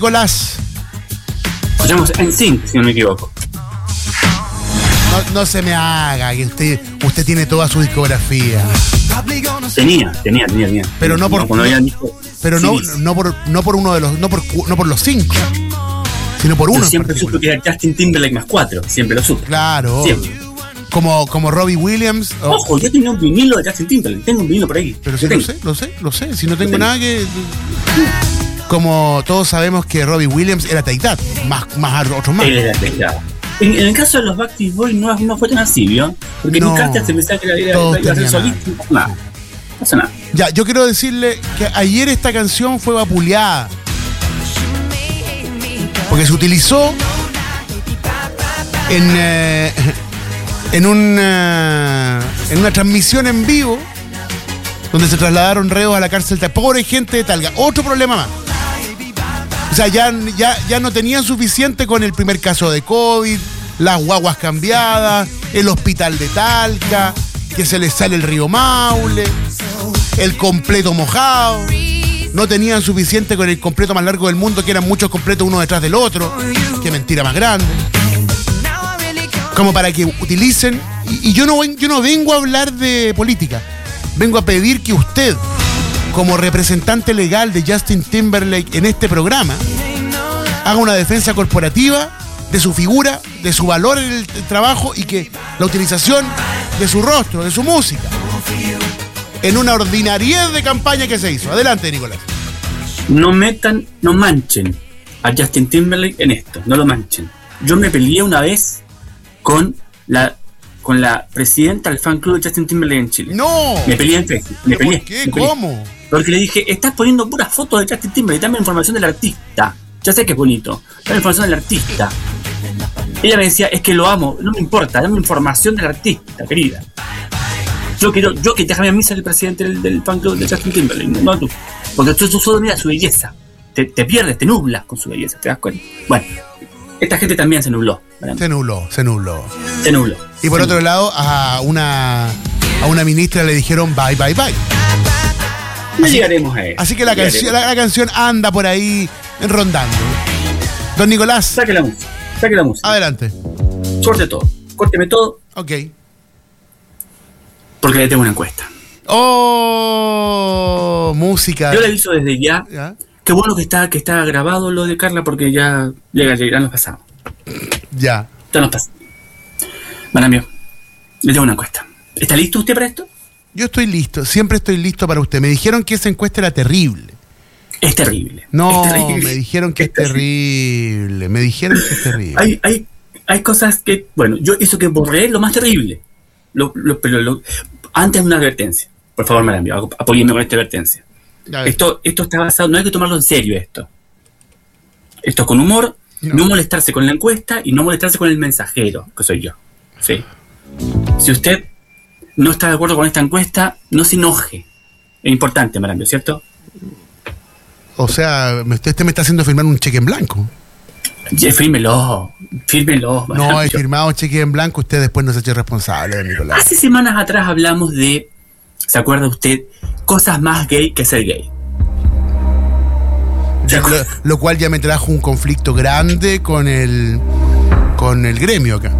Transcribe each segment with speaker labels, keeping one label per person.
Speaker 1: Nicolás.
Speaker 2: Escuchamos NSYNC, si no me equivoco.
Speaker 1: No se me haga que usted tiene toda su discografía.
Speaker 2: Tenía.
Speaker 1: Pero no por uno de los, no por los 5, sino por uno.
Speaker 2: Yo siempre supe que era Justin Timberlake más 4, siempre lo supe.
Speaker 1: Claro.
Speaker 2: Siempre.
Speaker 1: Como Robbie Williams.
Speaker 2: Ojo, yo tenía un vinilo de Justin Timberlake, tengo un vinilo por ahí.
Speaker 1: Pero si lo sé, si no tengo nada que... Como todos sabemos que Robbie Williams era Taitat, más otros más.
Speaker 2: Él era Taitat. En el caso de los Backstreet Boys no fue tan así, ¿vio? Porque en Carter se pensaba que iba a ser solista. Nada. No pasa nada.
Speaker 1: Ya, yo quiero decirle que ayer esta canción fue vapuleada. Porque se utilizó en una transmisión en vivo donde se trasladaron reos a la cárcel de pobre gente de Talca. Otro problema más. O sea, ya no tenían suficiente con el primer caso de COVID, las guaguas cambiadas, el hospital de Talca, que se les sale el río Maule, el completo mojado. No tenían suficiente con el completo más largo del mundo, que eran muchos completos uno detrás del otro. Qué mentira más grande. Como para que utilicen... Y yo no vengo a hablar de política. Vengo a pedir que usted, como representante legal de Justin Timberlake en este programa, haga una defensa corporativa de su figura, de su valor en el trabajo y que la utilización de su rostro, de su música, en una ordinariedad de campaña que se hizo. Adelante, Nicolás.
Speaker 2: No manchen a Justin Timberlake en esto, no lo manchen. Yo me peleé una vez con la presidenta del fan club de Justin Timberlake en Chile.
Speaker 1: ¡No!
Speaker 2: Me peleé en Facebook.
Speaker 1: ¿Por qué? ¿Cómo?
Speaker 2: Porque le dije, estás poniendo puras fotos de Justin Timberlake, dame información del artista. Ya sé que es bonito, dame información del artista. Ella me decía, es que lo amo, no me importa, dame información del artista, querida. Yo que déjame a mí ser el presidente del fan club de Justin Timberlake, no tú. Porque tú solo miras su belleza. Te pierdes, te nublas con su belleza, ¿te das cuenta? Bueno, esta gente también se nubló.
Speaker 1: Se nubló. Y por otro lado, a una ministra le dijeron bye.
Speaker 2: No llegaremos a eso.
Speaker 1: Así que la canción anda por ahí rondando. Don Nicolás.
Speaker 2: Saque la música.
Speaker 1: Adelante.
Speaker 2: Suerte todo. Córteme todo.
Speaker 1: Ok.
Speaker 2: Porque le tengo una encuesta.
Speaker 1: Oh, música.
Speaker 2: Yo le aviso desde ya. Qué bueno que está grabado lo de Carla, porque ya nos pasamos. Ya nos pasamos. Manamio, le tengo una encuesta. ¿Está listo usted para esto?
Speaker 1: Yo estoy listo, siempre estoy listo para usted. Me dijeron que esa encuesta era terrible.
Speaker 2: Es terrible.
Speaker 1: No, es terrible. Me dijeron que es terrible.
Speaker 2: Hay cosas que, bueno, yo hizo que borré lo más terrible. Antes de una advertencia. Por favor, Manamio, apóyeme con esta advertencia. Esto está basado, no hay que tomarlo en serio esto. Esto es con humor, no molestarse con la encuesta y no molestarse con el mensajero, que soy yo. Sí. Si usted no está de acuerdo con esta encuesta, no se enoje. Es importante, Marambio, ¿cierto?
Speaker 1: O sea, usted me está haciendo firmar un cheque en blanco.
Speaker 2: Fírmelo. Marambio.
Speaker 1: No, he firmado cheque en blanco, usted después no se ha hecho responsable, Nicolás.
Speaker 2: Hace semanas atrás hablamos de, ¿se acuerda usted? Cosas más gay que ser gay.
Speaker 1: Lo cual ya me trajo un conflicto grande con el gremio acá.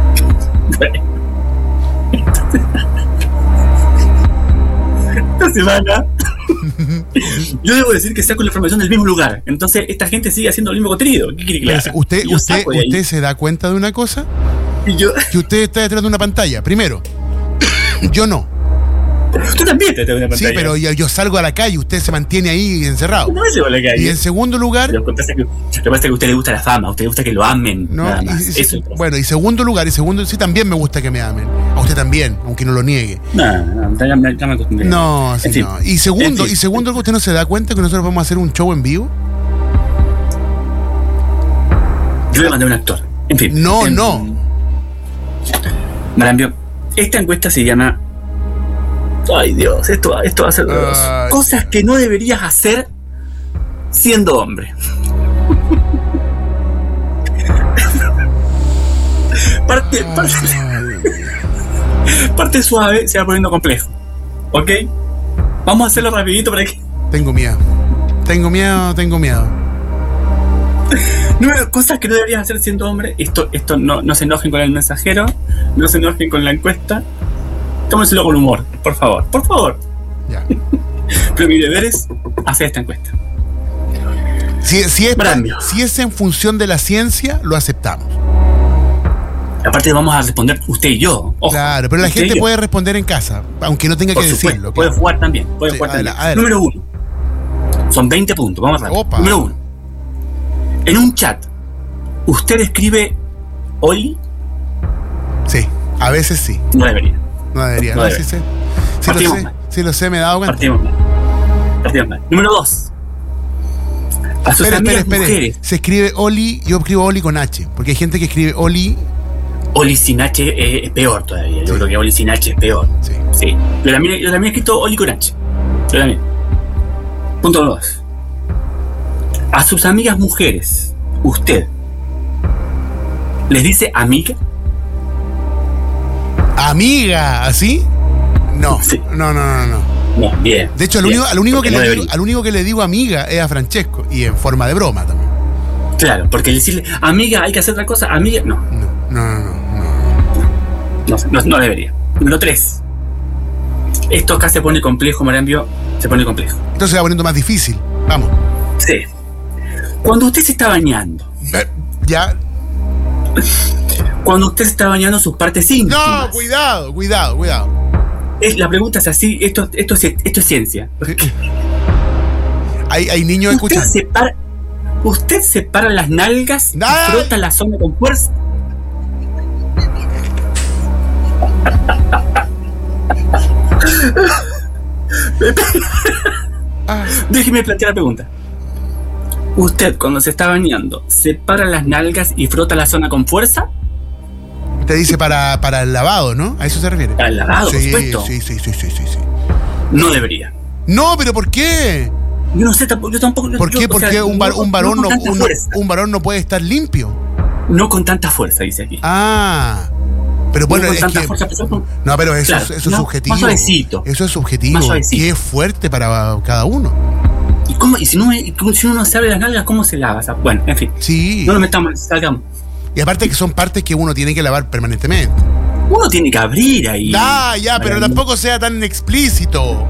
Speaker 2: Esta semana yo debo decir que saco la información del mismo lugar. Entonces esta gente sigue haciendo el mismo contenido. ¿Qué quiere que haga?
Speaker 1: ¿Usted se da cuenta de una cosa? Que usted está detrás de una pantalla. Primero, yo no.
Speaker 2: Tú también te una pantalla.
Speaker 1: Sí, pero yo salgo a la calle, usted se mantiene ahí encerrado.
Speaker 2: No me llevo a la calle.
Speaker 1: Y en segundo lugar...
Speaker 2: Lo que pasa es que a usted le gusta la fama, a usted le gusta que lo amen.
Speaker 1: No,
Speaker 2: nada más.
Speaker 1: Bueno, y segundo lugar, sí, también me gusta que me amen. A usted también, aunque no lo niegue.
Speaker 2: Ya me acostumbré.
Speaker 1: No, sí, no. Y segundo, que usted no se da cuenta que nosotros vamos a hacer un show en vivo.
Speaker 2: Yo le mandé a un actor. En fin.
Speaker 1: No.
Speaker 2: Marambio, esta encuesta se llama... Ay, Dios, esto va a ser doloroso. Cosas que no deberías hacer siendo hombre. Parte suave se va poniendo complejo. ¿Ok? Vamos a hacerlo rapidito para que...
Speaker 1: Tengo miedo.
Speaker 2: Cosas que no deberías hacer siendo hombre. Esto no se enojen con el mensajero, no se enojen con la encuesta. Tómenselo con humor, por favor. Por favor.
Speaker 1: Ya.
Speaker 2: Pero mi deber es hacer esta encuesta.
Speaker 1: Si es en función de la ciencia, lo aceptamos.
Speaker 2: Aparte vamos a responder usted y yo. Ojo,
Speaker 1: claro, pero la gente puede responder en casa, aunque no tenga que decirlo.
Speaker 2: Puede jugar también. Número 1. Son 20 puntos, vamos a ver.
Speaker 1: Opa.
Speaker 2: Número 1. En un chat, ¿usted escribe Oli?
Speaker 1: Sí, a veces sí.
Speaker 2: No debería.
Speaker 1: No debería.
Speaker 2: No debería.
Speaker 1: Sí lo sé, me he dado cuenta.
Speaker 2: Partimos mal. Número 2. A sus amigas mujeres.
Speaker 1: Se escribe Oli, yo escribo Oli con H, porque hay gente que escribe Oli.
Speaker 2: Oli sin H es peor todavía.
Speaker 1: Sí.
Speaker 2: Yo creo que Oli sin H es peor. Sí. Yo también he escrito Oli con H. Yo también. Punto 2. A sus amigas mujeres, ¿usted les dice amiga?
Speaker 1: ¿Amiga? ¿Así? No.
Speaker 2: Sí.
Speaker 1: No.
Speaker 2: No, bien.
Speaker 1: De hecho, al único que le digo amiga es a Francesco, y en forma de broma también.
Speaker 2: Claro, porque decirle amiga hay que hacer otra cosa, amiga, no. No debería. Número 3. Esto acá se pone complejo, Marambio. Se pone complejo.
Speaker 1: Entonces se va poniendo más difícil. Vamos.
Speaker 2: Sí. Cuando usted se está bañando.
Speaker 1: Ya.
Speaker 2: Cuando usted se está bañando sus partes íntimas.
Speaker 1: No, cuidado.
Speaker 2: La pregunta es así, esto es ciencia.
Speaker 1: Hay niños escuchando.
Speaker 2: Usted separa las nalgas y frota la zona con fuerza. Déjeme plantear la pregunta. ¿Usted cuando se está bañando separa las nalgas y frota la zona con fuerza?
Speaker 1: Te dice para el lavado, ¿no? ¿A eso se refiere?
Speaker 2: Para el lavado,
Speaker 1: sí,
Speaker 2: por supuesto.
Speaker 1: Sí.
Speaker 2: No debería.
Speaker 1: No, pero ¿por qué?
Speaker 2: Yo no sé, yo tampoco.
Speaker 1: ¿Por qué? Porque un varón no puede estar limpio.
Speaker 2: No con tanta fuerza, dice aquí.
Speaker 1: Ah. Pero bueno,
Speaker 2: no
Speaker 1: es
Speaker 2: tanta
Speaker 1: que...
Speaker 2: fuerza,
Speaker 1: no, pero eso,
Speaker 2: claro,
Speaker 1: eso es subjetivo.
Speaker 2: Más suavecito.
Speaker 1: Eso es subjetivo.
Speaker 2: Más suavecito.
Speaker 1: Y es fuerte para cada uno.
Speaker 2: ¿Y si uno no se abre las nalgas, cómo se lava? O sea, bueno, en fin.
Speaker 1: Sí.
Speaker 2: No nos metamos, salgamos.
Speaker 1: Y aparte que son partes que uno tiene que lavar permanentemente.
Speaker 2: Uno tiene que abrir ahí.
Speaker 1: Ya, pero tampoco sea tan explícito.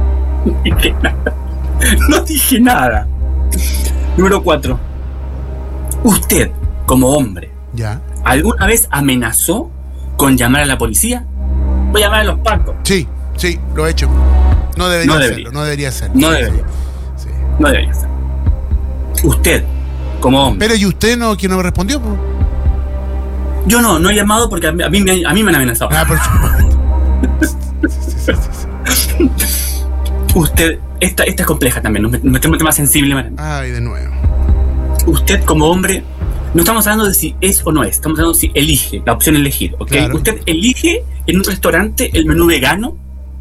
Speaker 2: No dije nada. Número 4. Usted, como hombre,
Speaker 1: Ya.
Speaker 2: ¿alguna vez amenazó con llamar a la policía? Voy a llamar a los pacos.
Speaker 1: Sí, lo he hecho. No debería hacerlo.
Speaker 2: No debería ser. No debería ser. Usted, como hombre.
Speaker 1: Pero ¿y usted quién no me respondió?
Speaker 2: Yo no he llamado porque a mí me han amenazado.
Speaker 1: Por supuesto.
Speaker 2: Usted, esta es compleja también, nos metemos en un tema sensible.
Speaker 1: Ay, de nuevo.
Speaker 2: Usted como hombre, no estamos hablando de si es o no es, estamos hablando de si elige, la opción elegir, ¿ok? Claro. ¿Usted elige en un restaurante el menú vegano?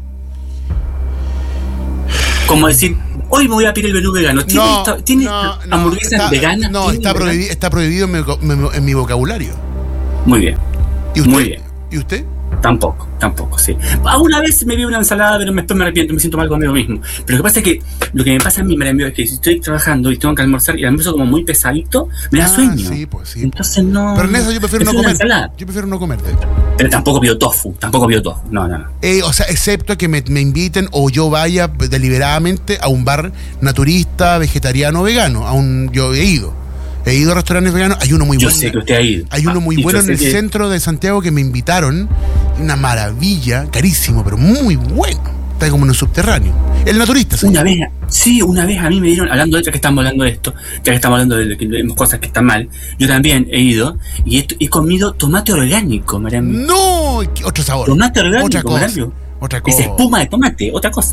Speaker 2: Como decir, hoy me voy a pedir el menú vegano. ¿Tiene hamburguesas veganas?
Speaker 1: No, está prohibido en mi vocabulario.
Speaker 2: Muy bien.
Speaker 1: ¿Y usted?
Speaker 2: Muy bien.
Speaker 1: ¿Y usted?
Speaker 2: Tampoco, sí. Alguna vez me vi una ensalada, pero después me arrepiento, me siento mal conmigo mismo. Pero lo que pasa es que lo que me pasa a mí, es que si estoy trabajando y tengo que almorzar y el almuerzo como muy pesadito, me da sueño.
Speaker 1: Sí, pues sí.
Speaker 2: Entonces no.
Speaker 1: Pero en eso yo prefiero no comer. Yo prefiero no comer, de hecho.
Speaker 2: Pero tampoco pido tofu. No.
Speaker 1: O sea, excepto que me inviten o yo vaya deliberadamente a un bar naturista, vegetariano, vegano. Yo he ido a restaurantes veganos. Hay uno muy bueno.
Speaker 2: Yo sé que usted ha ido.
Speaker 1: Hay uno muy bueno en el centro de Santiago que me invitaron. Una maravilla, carísimo, pero muy bueno. Está como en un subterráneo. El naturista, señor.
Speaker 2: Una vez a mí me dieron, hablando de esto, que estamos hablando de esto, ya que estamos hablando de cosas que están mal, yo también he ido y he comido tomate orgánico, Marambio.
Speaker 1: No, otro sabor.
Speaker 2: Tomate orgánico,
Speaker 1: Otra cosa.
Speaker 2: Es espuma de tomate, otra cosa.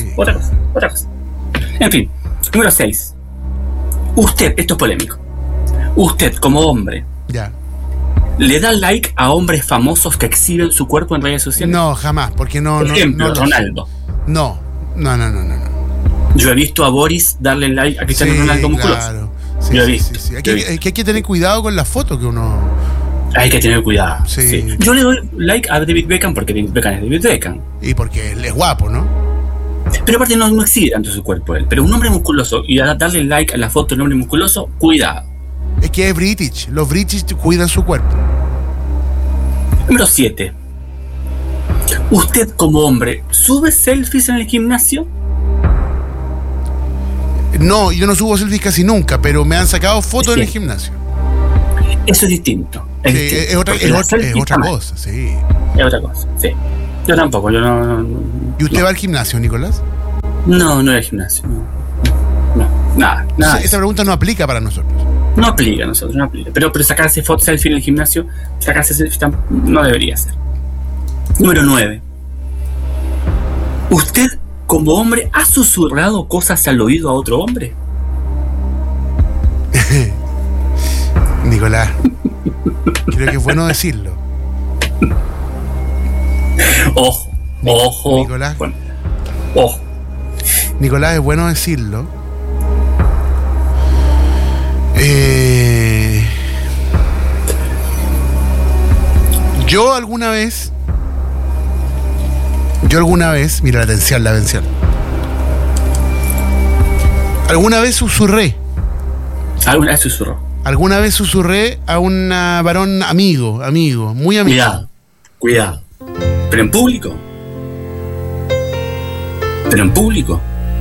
Speaker 2: En fin, número 6. Usted, esto es polémico. Usted, como hombre,
Speaker 1: ya,
Speaker 2: ¿le da like a hombres famosos que exhiben su cuerpo en redes sociales?
Speaker 1: No, jamás, porque no.
Speaker 2: Por ejemplo, Ronaldo.
Speaker 1: No.
Speaker 2: Yo he visto a Boris darle like a Cristiano Ronaldo musculoso.
Speaker 1: Claro.
Speaker 2: Sí, lo he visto.
Speaker 1: Sí. Hay que tener cuidado con la foto que uno.
Speaker 2: Hay que tener cuidado.
Speaker 1: Sí.
Speaker 2: Yo le doy like a David Beckham porque David Beckham es David Beckham.
Speaker 1: Y porque él es guapo, ¿no?
Speaker 2: Pero aparte no exhibe tanto su cuerpo él. Pero un hombre musculoso, y a darle like a la foto de un hombre musculoso, cuidado.
Speaker 1: que es British. Los British cuidan su cuerpo.
Speaker 2: Número 7. ¿Usted como hombre sube selfies en el gimnasio?
Speaker 1: No, yo no subo selfies casi nunca, pero me han sacado fotos en el gimnasio.
Speaker 2: Eso es distinto.
Speaker 1: Sí, es otra cosa, sí.
Speaker 2: Es otra cosa, sí. Yo tampoco, yo no.
Speaker 1: ¿Y usted va al gimnasio, Nicolás?
Speaker 2: No al gimnasio. No, nada.
Speaker 1: Esta pregunta no aplica para nosotros.
Speaker 2: No aplica a nosotros, no aplica. Pero sacarse fotos selfie en el gimnasio, sacarse selfie no debería ser. Número 9. ¿Usted, como hombre, ha susurrado cosas al oído a otro hombre?
Speaker 1: Nicolás, creo que es bueno decirlo.
Speaker 2: Ojo.
Speaker 1: Nicolás.
Speaker 2: Bueno, ojo.
Speaker 1: Nicolás, es bueno decirlo. Yo alguna vez, mira la atención. Alguna vez susurré. Alguna vez susurré a un varón amigo, muy amigo.
Speaker 2: Cuidado. ¿Pero en público?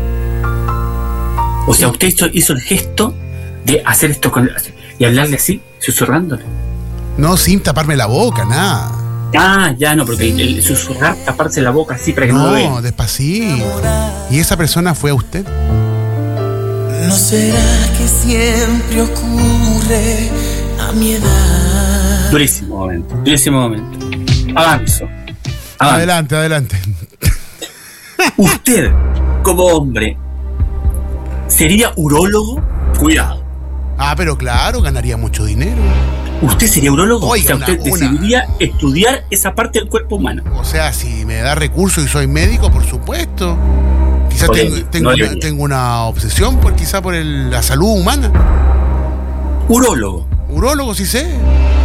Speaker 2: O sea, usted hizo el gesto de hacer esto y hablarle así, susurrándole.
Speaker 1: No, sin taparme la boca, nada.
Speaker 2: Ah, ya no, porque el susurrar, taparse la boca así para que no vea.
Speaker 1: No, despacito. ¿Y esa persona fue a usted?
Speaker 3: ¿No será que siempre ocurre a mi edad?
Speaker 2: Durísimo momento. Avanzo.
Speaker 1: Adelante.
Speaker 2: Usted, como hombre, ¿sería urólogo? Cuidado.
Speaker 1: Pero claro, ganaría mucho dinero.
Speaker 2: ¿Usted sería urólogo?
Speaker 1: Oiga,
Speaker 2: o sea, usted decidiría estudiar esa parte del cuerpo humano.
Speaker 1: O sea, si me da recursos y soy médico, por supuesto. Quizás tengo una obsesión por la salud humana.
Speaker 2: Urólogo,
Speaker 1: sí sé.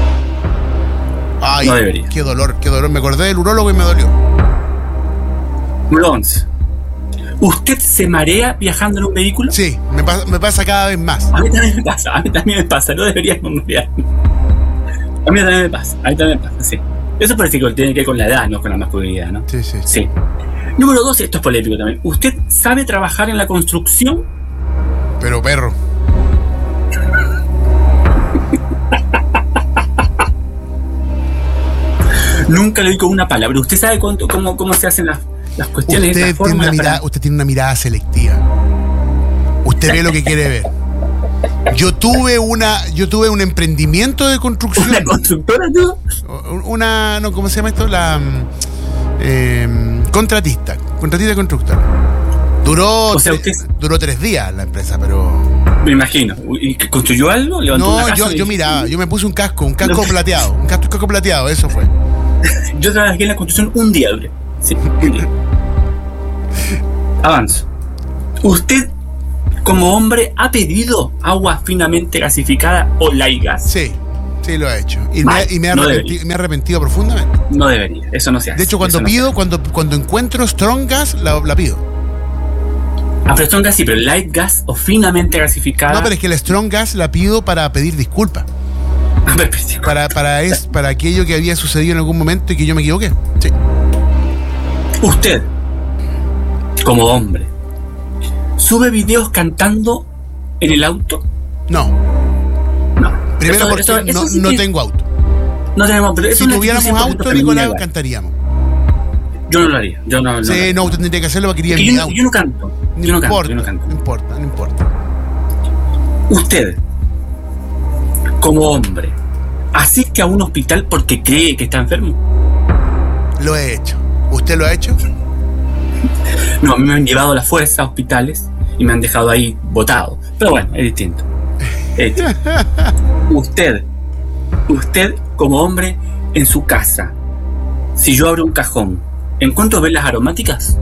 Speaker 1: Ay,
Speaker 2: no debería.
Speaker 1: Qué dolor. Me acordé del urólogo y me dolió.
Speaker 2: Número 11. ¿Usted se marea viajando en un vehículo?
Speaker 1: Sí, me pasa cada vez más.
Speaker 2: A mí también me pasa, no deberíamos marear. A mí también me pasa, sí. Eso parece que tiene que ver con la edad, no con la masculinidad, ¿no? Sí. Número 12, esto es polémico también. ¿Usted sabe trabajar en la construcción?
Speaker 1: Pero perro.
Speaker 2: Nunca lo vi con una palabra. ¿Usted sabe cómo se hacen las cuestiones de esta forma?
Speaker 1: Usted tiene una mirada selectiva. Usted ve lo que quiere ver. Yo tuve un emprendimiento de construcción.
Speaker 2: ¿Una constructora, tú?
Speaker 1: ¿Cómo se llama esto? Contratista constructora. Duró 3 días la empresa, pero...
Speaker 2: Me imagino. ¿Y construyó algo?
Speaker 1: No, yo miraba, yo me puse un casco plateado, eso fue.
Speaker 2: Yo trabajé en la construcción un día, duré. Sí, un día. Avanzo. ¿Usted, como hombre, ha pedido agua finamente gasificada o light gas?
Speaker 1: Sí, lo ha hecho. Y me he arrepentido profundamente.
Speaker 2: No debería, eso no se hace.
Speaker 1: De hecho, cuando encuentro Strong Gas, la pido.
Speaker 2: Pero Strong Gas sí, pero light gas o finamente gasificada.
Speaker 1: No, pero es que la Strong Gas la pido para pedir disculpas. Para aquello que había sucedido en algún momento y que yo me equivoqué. Sí.
Speaker 2: Usted, como hombre, ¿sube videos cantando en el auto?
Speaker 1: No. Primero porque no tengo auto.
Speaker 2: No tenemos, pero
Speaker 1: si tuviéramos auto, Nicolás, cantaríamos.
Speaker 2: Yo no lo haría.
Speaker 1: Sí, no, usted tendría que hacerlo porque quería mi auto.
Speaker 2: Yo no canto.
Speaker 1: No importa.
Speaker 2: Usted, como hombre, ¿asiste a un hospital porque cree que está enfermo?
Speaker 1: Lo he hecho. ¿Usted lo ha hecho?
Speaker 2: No, a mí me han llevado a la fuerza a hospitales y me han dejado ahí botado. Pero bueno, es distinto. Usted, como hombre, en su casa, si yo abro un cajón, ¿encuentro velas aromáticas?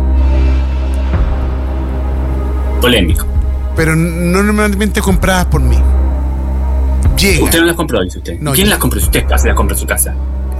Speaker 2: Polémico.
Speaker 1: Pero no normalmente compradas por mí. Llega.
Speaker 2: ¿Usted no las compró, dice usted?
Speaker 1: No,
Speaker 2: ¿Quién las compró? Si usted las compró en su casa.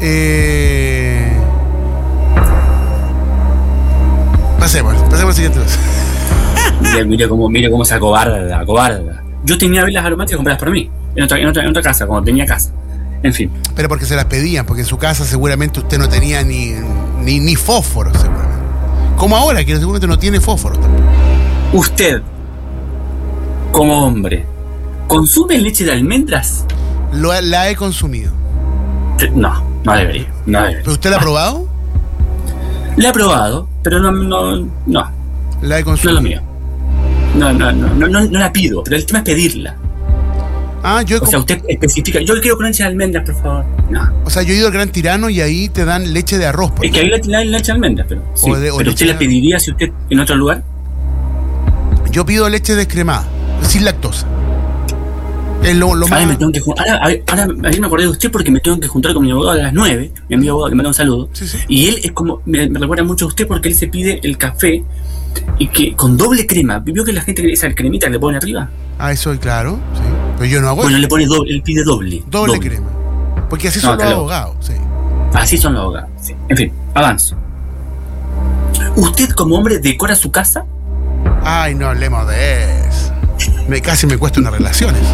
Speaker 1: Pasemos al siguiente.
Speaker 2: Mire cómo se acobarda. Yo tenía velas aromáticas compradas por mí. en otra casa, cuando tenía casa. En fin.
Speaker 1: Pero porque se las pedían, porque en su casa seguramente usted no tenía ni fósforos, seguramente. Como ahora, que seguramente no tiene fósforos tampoco.
Speaker 2: Usted, como hombre, ¿consume leche de almendras?
Speaker 1: La he consumido.
Speaker 2: No debería.
Speaker 1: ¿Pero usted la ha probado?
Speaker 2: La he probado, pero no.
Speaker 1: La he consumido.
Speaker 2: No es lo mío. No la pido, pero el tema es pedirla. O sea, usted especifica, yo quiero con leche de almendras, por favor. No.
Speaker 1: O sea, yo he ido al Gran Tirano y ahí te dan leche de arroz.
Speaker 2: Es que ahí la leche de almendras, pero sí. ¿Pero usted la pediría si usted en otro lugar?
Speaker 1: Yo pido leche descremada, sin lactosa. Es lo más...
Speaker 2: Ahora me acordé de usted porque me tengo que juntar con mi abogado a las 9. Mi amigo abogado, que me da un saludo.
Speaker 1: Sí.
Speaker 2: Y él es como, me recuerda mucho a usted porque él se pide el café y que con doble crema. ¿Vio que la gente que esa cremita que le pone arriba?
Speaker 1: Eso, claro, sí. Pero yo no hago
Speaker 2: bueno,
Speaker 1: eso.
Speaker 2: Le pone doble, él pide doble
Speaker 1: crema. Porque así son los abogados, sí.
Speaker 2: Así son los abogados, sí. En fin, avanzo. ¿Usted como hombre decora su casa?
Speaker 1: Ay, no hablemos de eso. Casi me cuesta una relación eso.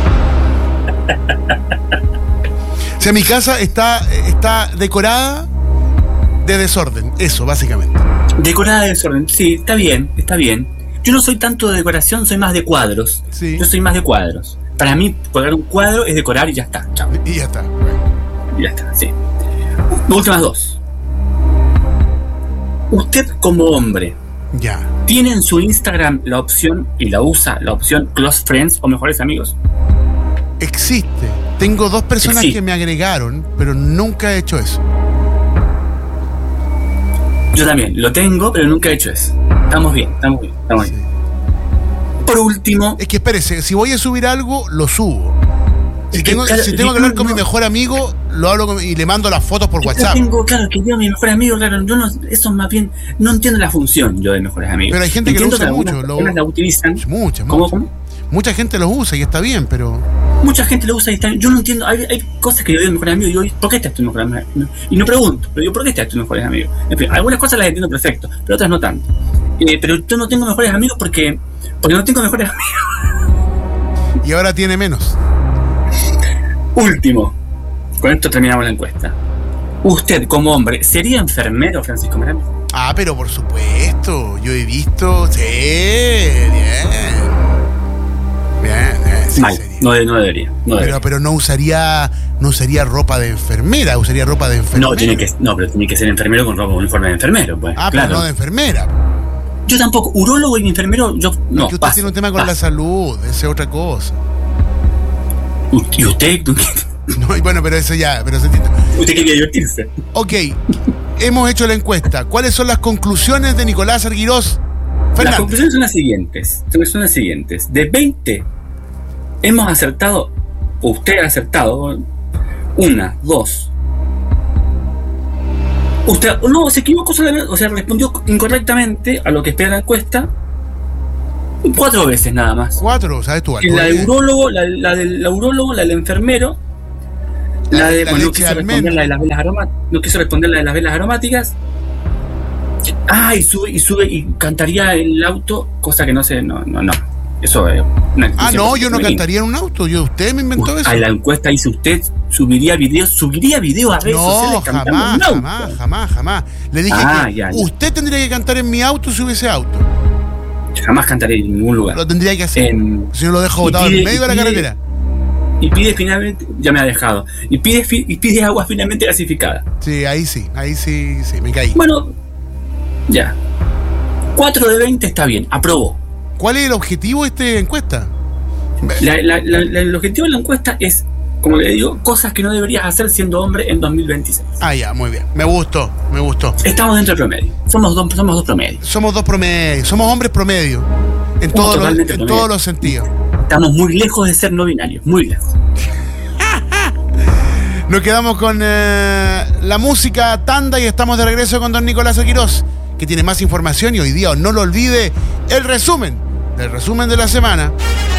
Speaker 1: O sea, mi casa está decorada de desorden. Eso, básicamente.
Speaker 2: Decorada de desorden, sí, está bien. Yo no soy tanto de decoración, soy más de cuadros.
Speaker 1: Sí.
Speaker 2: Yo soy más de cuadros. Para mí, colgar un cuadro es decorar y ya está. Chao.
Speaker 1: Y ya está.
Speaker 2: Y ya está, sí. Últimas dos. Usted como hombre,
Speaker 1: ya,
Speaker 2: ¿tiene en su Instagram la opción, y la usa, la opción Close Friends o Mejores Amigos?
Speaker 1: Existe. Tengo 2 personas que me agregaron, pero nunca he hecho eso.
Speaker 2: Yo también, lo tengo, pero nunca he hecho eso. Estamos bien. Por último...
Speaker 1: Es que espérese, si voy a subir algo, lo subo. Si tengo que hablar con mi mejor amigo, lo hablo y le mando las fotos por WhatsApp.
Speaker 2: Claro, que yo mi mejor amigo, claro, yo no, eso más bien, no entiendo la función yo de mejores amigos.
Speaker 1: Pero hay gente que lo usa mucho.
Speaker 2: La utilizan.
Speaker 1: ¿Cómo? Mucha gente los usa y está bien, pero...
Speaker 2: Mucha gente lo usa y está bien. Yo no entiendo, hay cosas que yo digo de mejores amigos y digo, ¿por qué estás tu mejor amigo? Y no pregunto, pero digo, ¿por qué estás tus mejores amigos? En fin, algunas cosas las entiendo perfecto, pero otras no tanto. Pero yo no tengo mejores amigos porque no tengo mejores amigos.
Speaker 1: Y ahora tiene menos.
Speaker 2: Último, con esto terminamos la encuesta. ¿Usted, como hombre, sería enfermero, Francisco Morales?
Speaker 1: Pero por supuesto, yo he visto... Sí, bien, sí,
Speaker 2: mal, no debería.
Speaker 1: Pero no usaría ropa de enfermera, usaría ropa de enfermero.
Speaker 2: Pero tiene que ser enfermero con ropa uniforme de enfermero, pues.
Speaker 1: Claro. Pero no de enfermera.
Speaker 2: Yo tampoco, urólogo y enfermero, yo no.
Speaker 1: Que usted tiene un tema con la salud, esa es otra cosa.
Speaker 2: ¿Y usted?
Speaker 1: No, bueno, pero eso ya, pero se entiende.
Speaker 2: Usted quería divertirse.
Speaker 1: Ok, hemos hecho la encuesta. ¿Cuáles son las conclusiones de Nicolás Arguirós Fernández?
Speaker 2: Las conclusiones son las siguientes. De 20, hemos acertado, usted ha acertado, 1, 2. Usted, no, se equivocó solamente, o sea, respondió incorrectamente a lo que espera la encuesta 4 veces nada más.
Speaker 1: 4, ¿sabes tú?
Speaker 2: La del urólogo, la del enfermero, no quiso responder la de las velas aromáticas, no quiso responder la de las velas aromáticas. Y sube y cantaría en el auto, cosa que no sé, no. Eso es
Speaker 1: yo no cantaría en un auto, usted me inventó eso.
Speaker 2: A la encuesta dice usted, subiría video a redes sociales cantando en un auto.
Speaker 1: Jamás. Le dije usted tendría que cantar en mi auto si hubiese auto.
Speaker 2: Jamás cantaré en ningún lugar.
Speaker 1: Lo tendría que hacer. Si no lo dejo botado en medio de la carretera.
Speaker 2: Y pide finalmente, ya me ha dejado. Y pide agua finalmente gasificada.
Speaker 1: Sí, ahí sí, me caí.
Speaker 2: Bueno, ya. 4 de 20 está bien, aprobó.
Speaker 1: ¿Cuál es el objetivo de esta encuesta?
Speaker 2: El objetivo de la encuesta es, como le digo, cosas que no deberías hacer siendo hombre en 2026.
Speaker 1: Ya, muy bien. Me gustó.
Speaker 2: Estamos dentro del promedio. Somos dos promedios.
Speaker 1: Somos hombres promedio. En todos los sentidos.
Speaker 2: Estamos muy lejos de ser no binarios. Muy lejos.
Speaker 1: Nos quedamos con la música tanda y estamos de regreso con don Nicolás Arguirós, que tiene más información y hoy día, no lo olvide, el resumen de la semana.